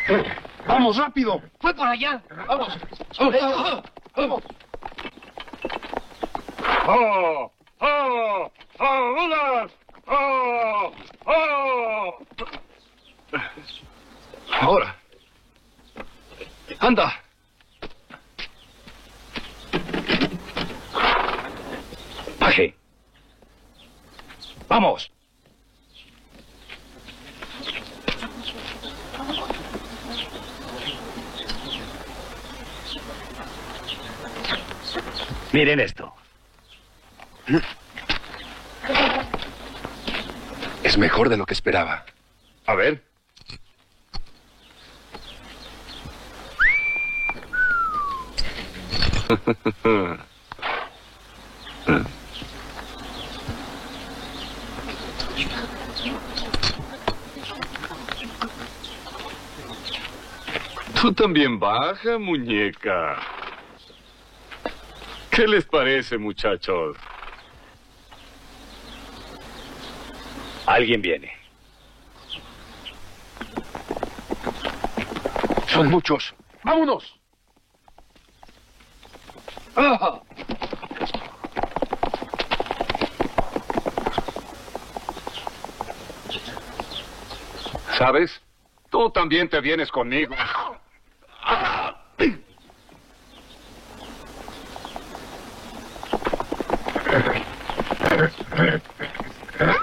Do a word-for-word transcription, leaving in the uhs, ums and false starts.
Vamos, rápido. Fue por allá. Vamos. Vamos. ¡Oh! ¡Oh! ¡Oh! ¡Unas! ¡Oh! ¡Oh! Ahora. Anda. Paje. Vamos. Miren esto. Es mejor de lo que esperaba. A ver. Tú también baja, muñeca. ¿Qué les parece, muchachos? Alguien viene. Son muchos. ¡Vámonos! ¡Ah! ¿Sabes? Tú también te vienes conmigo.